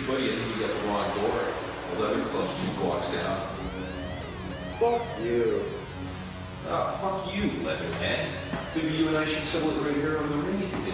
Buddy, I think you got the wrong door. The Leather Club's 2 blocks down. Fuck you. Ah, fuck you, Leatherman. Maybe you and I should settle it right here on the ring if you